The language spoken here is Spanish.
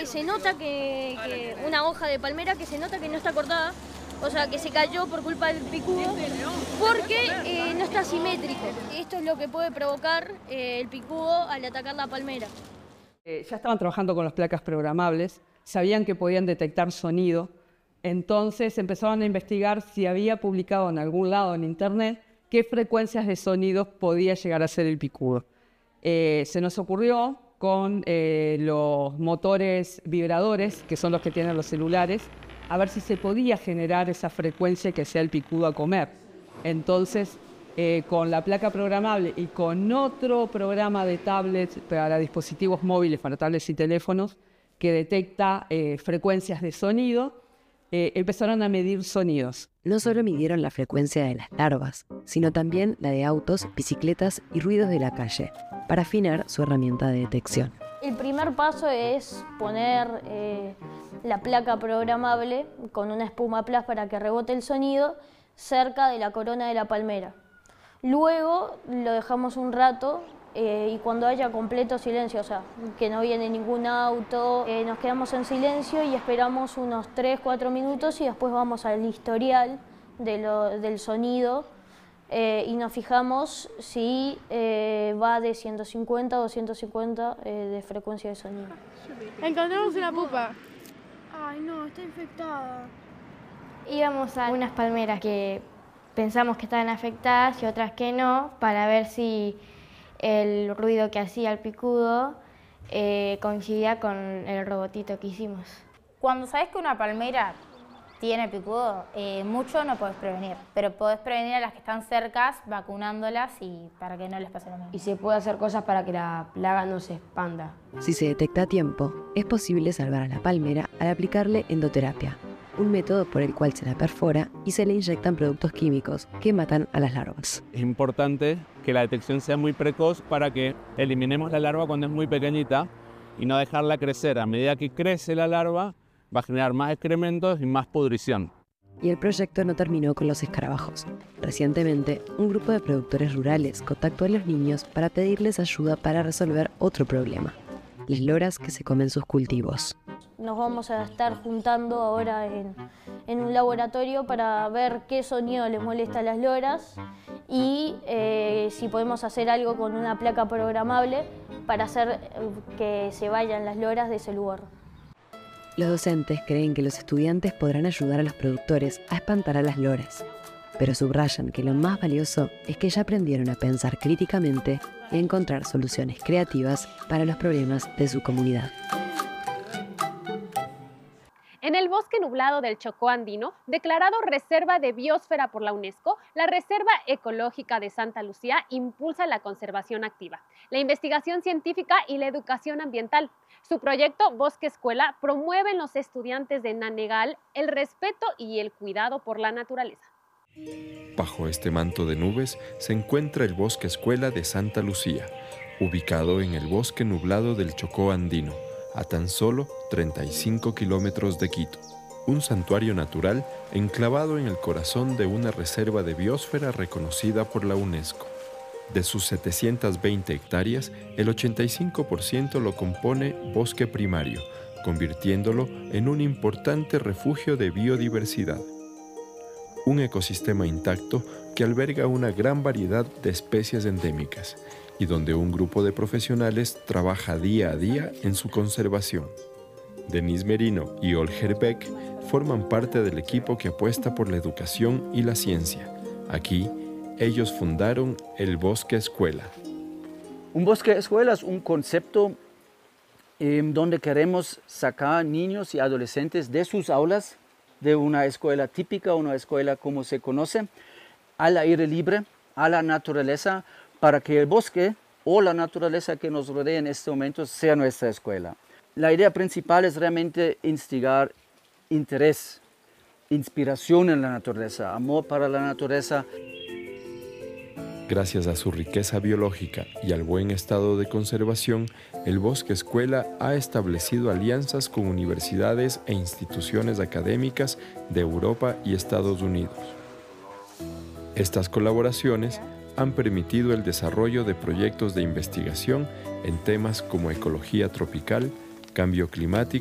que se nota que una hoja de palmera que se nota que no está cortada, o sea, que se cayó por culpa del picudo, porque no está simétrico. Esto es lo que puede provocar el picudo al atacar la palmera. Ya estaban trabajando con las placas programables, sabían que podían detectar sonido, entonces empezaron a investigar si había publicado en algún lado en internet qué frecuencias de sonidos podía llegar a ser el picudo. Se nos ocurrió con los motores vibradores, que son los que tienen los celulares, a ver si se podía generar esa frecuencia que sea el picudo a comer. Entonces, con la placa programable y con otro programa de tablets para dispositivos móviles, para tablets y teléfonos, que detecta frecuencias de sonido, empezaron a medir sonidos. No solo midieron la frecuencia de las larvas, sino también la de autos, bicicletas y ruidos de la calle, para afinar su herramienta de detección. El primer paso es poner la placa programable con una espuma plus para que rebote el sonido cerca de la corona de la palmera. Luego lo dejamos un rato y cuando haya completo silencio, o sea, que no viene ningún auto, nos quedamos en silencio y esperamos unos 3-4 minutos y después vamos al historial del sonido y nos fijamos si va de 150 a 250 de frecuencia de sonido. Encontramos una pupa. Ay, no, está infectada. Íbamos a unas palmeras que pensamos que estaban afectadas y otras que no, para ver si el ruido que hacía el picudo coincidía con el robotito que hicimos. Cuando sabes que una palmera tiene picudo, mucho no podés prevenir, pero podés prevenir a las que están cercas vacunándolas y para que no les pase lo mismo. Y se puede hacer cosas para que la plaga no se expanda. Si se detecta a tiempo, es posible salvar a la palmera al aplicarle endoterapia, un método por el cual se la perfora y se le inyectan productos químicos que matan a las larvas. Es importante que la detección sea muy precoz para que eliminemos la larva cuando es muy pequeñita y no dejarla crecer. A medida que crece la larva, va a generar más excrementos y más pudrición. Y el proyecto no terminó con los escarabajos. Recientemente, un grupo de productores rurales contactó a los niños para pedirles ayuda para resolver otro problema: las loras que se comen sus cultivos. Nos vamos a estar juntando ahora en un laboratorio para ver qué sonido les molesta a las loras y si podemos hacer algo con una placa programable para hacer que se vayan las loras de ese lugar. Los docentes creen que los estudiantes podrán ayudar a los productores a espantar a las loras, pero subrayan que lo más valioso es que ya aprendieron a pensar críticamente y a encontrar soluciones creativas para los problemas de su comunidad. En el bosque nublado del Chocó Andino, declarado Reserva de Biosfera por la UNESCO, la Reserva Ecológica de Santa Lucía impulsa la conservación activa, la investigación científica y la educación ambiental. Su proyecto Bosque Escuela promueve en los estudiantes de Nanegal el respeto y el cuidado por la naturaleza. Bajo este manto de nubes se encuentra el Bosque Escuela de Santa Lucía, ubicado en el bosque nublado del Chocó Andino, a tan solo 35 kilómetros de Quito, un santuario natural enclavado en el corazón de una reserva de biosfera reconocida por la UNESCO. De sus 720 hectáreas, el 85% lo compone bosque primario, convirtiéndolo en un importante refugio de biodiversidad. Un ecosistema intacto que alberga una gran variedad de especies endémicas y donde un grupo de profesionales trabaja día a día en su conservación. Denise Merino y Olger Beck forman parte del equipo que apuesta por la educación y la ciencia. Aquí, ellos fundaron el Bosque Escuela. Un bosque escuela es un concepto donde queremos sacar niños y adolescentes de sus aulas, de una escuela típica, una escuela como se conoce, al aire libre, a la naturaleza, para que el bosque o la naturaleza que nos rodea en este momento sea nuestra escuela. La idea principal es realmente instigar interés, inspiración en la naturaleza, amor para la naturaleza. Gracias a su riqueza biológica y al buen estado de conservación, el Bosque Escuela ha establecido alianzas con universidades e instituciones académicas de Europa y Estados Unidos. Estas colaboraciones han permitido el desarrollo de proyectos de investigación en temas como ecología tropical, cambio climático